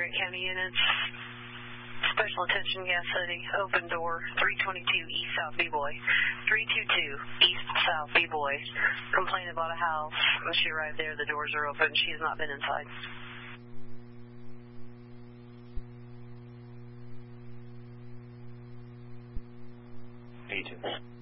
Grant County units. Special attention, Gas City. Open door, 322 East South B-Boy. 322 East South B-Boy. Complained about a house. When she arrived there, the doors are open. She has not been inside. Me too.